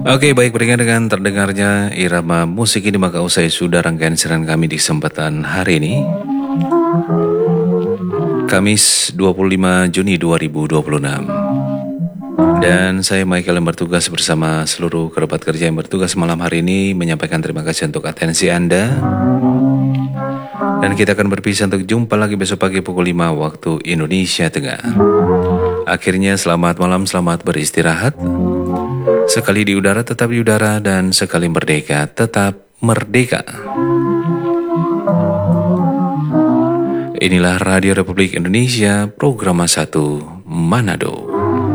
Oke, baik, berikan dengan terdengarnya irama musik ini maka usai sudah rangkaian siaran kami di kesempatan hari ini. Kamis 25 Juni 2026. Dan saya Michael yang bertugas bersama seluruh kerabat kerja yang bertugas malam hari ini menyampaikan terima kasih untuk atensi Anda. Dan kita akan berpisah untuk jumpa lagi besok pagi pukul 5 waktu Indonesia Tengah. Akhirnya selamat malam, selamat beristirahat. Sekali di udara tetap di udara dan sekali merdeka tetap merdeka. Inilah Radio Republik Indonesia, Program 1 Manado.